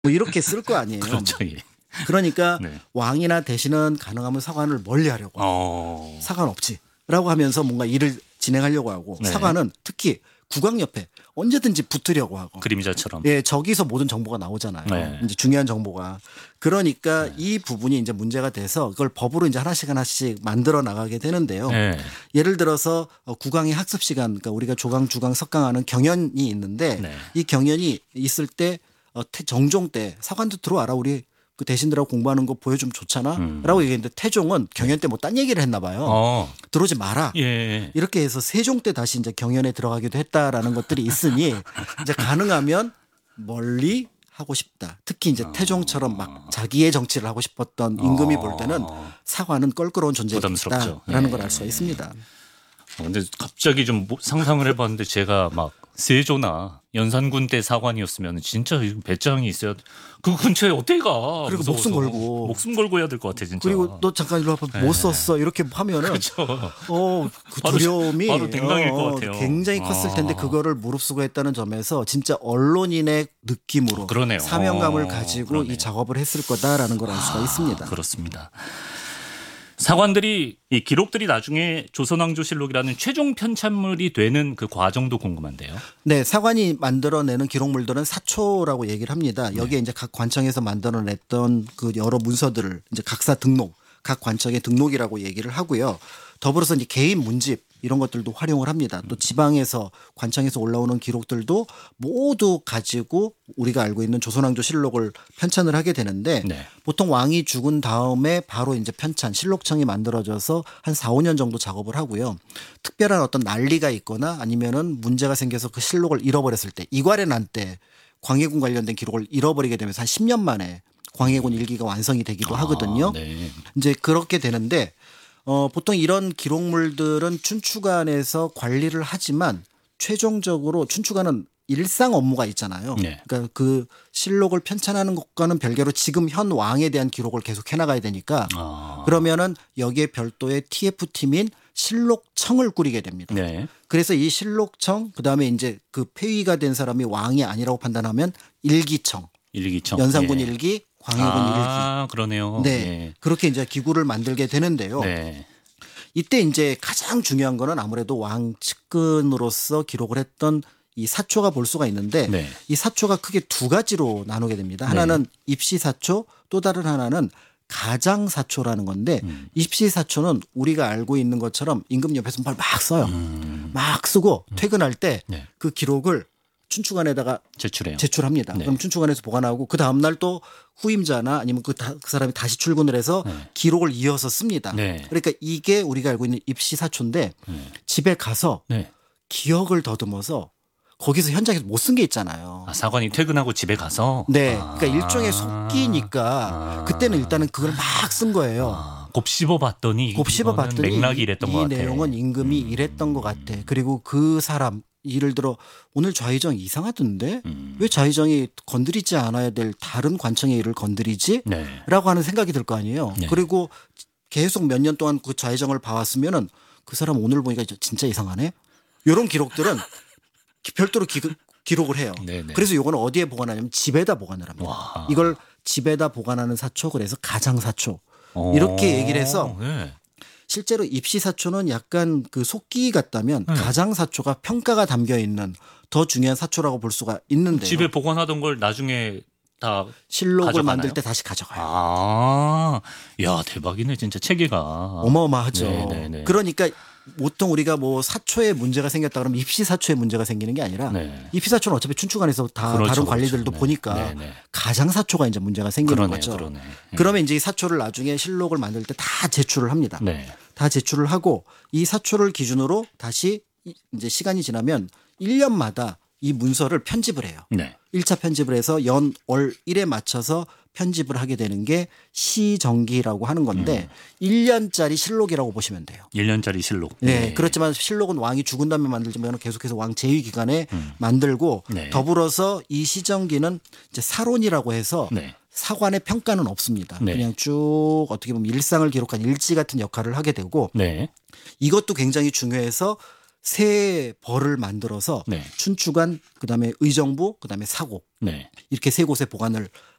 뭐 이렇게 쓸 거 아니에요. 그렇죠. 예. 그러니까 네. 왕이나 대신은 가능하면 사관을 멀리하려고 사관 없지라고 하면서 뭔가 일을 진행하려고 하고 네. 사관은 특히 국왕 옆에 언제든지 붙으려고 하고 그림자처럼. 예, 저기서 모든 정보가 나오잖아요. 네. 이제 중요한 정보가. 그러니까 이 부분이 이제 문제가 돼서 그걸 법으로 이제 하나씩 만들어 나가게 되는데요. 네. 예를 들어서 국왕의 학습 시간, 그러니까 우리가 조강, 주강, 석강하는 경연이 있는데 네. 이 경연이 있을 때 정종 때 사관도 들어와라 우리 그 대신들하고 공부하는 거 보여주면 좋잖아 라고 얘기했는데 태종은 경연 때 뭐 딴 얘기를 했나 봐요. 들어오지 마라. 예. 이렇게 해서 세종 때 다시 이제 경연에 들어가기도 했다라는 것들이 있으니 이제 가능하면 멀리 하고 싶다. 특히 이제 태종처럼 막 자기의 정치를 하고 싶었던 임금이 볼 때는 사관은 껄끄러운 존재였다라는 부담스럽죠. 걸 알 수가 있습니다. 근데 갑자기 좀 상상을 해봤는데 제가 막 세조나 연산군 때 사관이었으면 진짜 배짱이 있어야 그 근처에 어떻게 가? 그리고 무서워서. 목숨 걸고 해야 될 것 같아 진짜. 그리고 너 잠깐 일로 와봐 못 썼어 이렇게 하면은 그렇죠. 그 두려움이 바로 댕강일 것 같아요. 굉장히 컸을 텐데 그거를 무릅쓰고 했다는 점에서 진짜 언론인의 느낌으로 그러네요. 사명감을 가지고 그러네요. 이 작업을 했을 거다라는 걸 알 수가 있습니다. 그렇습니다. 사관들이 이 기록들이 나중에 조선왕조실록이라는 최종 편찬물이 되는 그 과정도 궁금한데요. 네, 사관이 만들어내는 기록물들은 사초라고 얘기를 합니다. 여기에 이제 각 관청에서 만들어냈던 그 여러 문서들을 이제 각사 등록, 각 관청의 등록이라고 얘기를 하고요. 더불어서 이제 개인 문집 이런 것들도 활용을 합니다. 또 지방에서 관청에서 올라오는 기록들도 모두 가지고 우리가 알고 있는 조선왕조실록을 편찬을 하게 되는데 네. 보통 왕이 죽은 다음에 바로 이제 편찬 실록청이 만들어져서 한 4, 5년 정도 작업을 하고요. 특별한 어떤 난리가 있거나 아니면은 문제가 생겨서 그 실록을 잃어버렸을 때 이괄의 난 때 광해군 관련된 기록을 잃어버리게 되면서 한 10년 만에 광해군 일기가 완성이 되기도 하거든요. 네. 이제 그렇게 되는데 보통 이런 기록물들은 춘추관에서 관리를 하지만 최종적으로 춘추관은 일상 업무가 있잖아요. 네. 그러니까 그 실록을 편찬하는 것과는 별개로 지금 현 왕에 대한 기록을 계속 해나가야 되니까 그러면은 여기에 별도의 TF팀인 실록청을 꾸리게 됩니다. 네. 그래서 이 실록청 그다음에 이제 그 폐위가 된 사람이 왕이 아니라고 판단하면 일기청, 일기청. 연산군 예. 일기, 광해군 일기. 그러네요. 네. 예. 그렇게 이제 기구를 만들게 되는데요. 네. 이때 이제 가장 중요한 거는 아무래도 왕 측근으로서 기록을 했던 이 사초가 볼 수가 있는데 네. 이 사초가 크게 두 가지로 나누게 됩니다. 하나는 입시사초 또 다른 하나는 가장사초라는 건데 입시사초는 우리가 알고 있는 것처럼 임금 옆에서 막 써요. 막 쓰고 퇴근할 때 네. 그 기록을 춘추관에다가 제출해요. 제출합니다. 네. 그럼 춘추관에서 보관하고 그 다음 날 또 후임자나 아니면 그 사람이 다시 출근을 해서 기록을 이어서 씁니다. 네. 그러니까 이게 우리가 알고 있는 입시사초인데 집에 가서 네. 기억을 더듬어서 거기서 현장에서 못 쓴 게 있잖아요. 사관이 퇴근하고 집에 가서. 네. 그러니까 일종의 속기니까 그때는 일단은 그걸 막 쓴 거예요. 곱씹어 봤더니 맥락이 이랬던 것 이 같아. 내용은 임금이 이랬던 것 같아. 그리고 그 사람 예를 들어 오늘 좌의정 이상하던데 왜 좌의정이 건드리지 않아야 될 다른 관청의 일을 건드리지? 네. 라고 하는 생각이 들 거 아니에요. 네. 그리고 계속 몇 년 동안 그 좌의정을 봐왔으면은 그 사람 오늘 보니까 진짜 이상하네. 이런 기록들은 별도로 기록을 해요. 네네. 그래서 이거는 어디에 보관하냐면 집에다 보관을 합니다. 와. 이걸 집에다 보관하는 사초 그래서 가장사초 이렇게 얘기를 해서 네. 실제로 입시사초는 약간 그 속기 같다면 가장사초가 평가가 담겨 있는 더 중요한 사초라고 볼 수가 있는데요. 집에 보관하던 걸 나중에 다 실록을 가져가나요? 만들 때 다시 가져가요. 야 대박이네 진짜 체계가. 어마어마하죠. 네네네. 그러니까 보통 우리가 뭐 사초에 문제가 생겼다 그러면 입시사초에 문제가 생기는 게 아니라 네. 입시사초는 어차피 춘추관에서 다 그렇죠, 다른 그렇죠. 관리들도 네. 보니까 네네. 가장사초가 이제 문제가 생기는 그러네요, 거죠. 그러네. 그러면 이제 이 사초를 나중에 실록을 만들 때 다 제출을 합니다. 네. 다 제출을 하고 이 사초를 기준으로 다시 이제 시간이 지나면 1년마다 이 문서를 편집을 해요. 네. 1차 편집을 해서 연, 월, 일에 맞춰서 편집을 하게 되는 게 시정기라고 하는 건데 1년짜리 실록이라고 보시면 돼요. 1년짜리 실록. 네. 그렇지만 실록은 왕이 죽은 다음에 만들지만 계속해서 왕 재위 기간에 만들고 네. 더불어서 이 시정기는 이제 사론이라고 해서 네. 사관의 평가는 없습니다. 네. 그냥 쭉 어떻게 보면 일상을 기록한 일지 같은 역할을 하게 되고 네. 이것도 굉장히 중요해서 세 벌을 만들어서 네. 춘추관, 그다음에 의정부, 그다음에 사고 네. 이렇게 세 곳에 보관을